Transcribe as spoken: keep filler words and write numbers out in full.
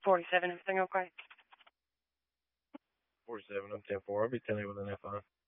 forty-seven, everything okay? forty-seven, I'm ten four. I'll be telling you with an F on.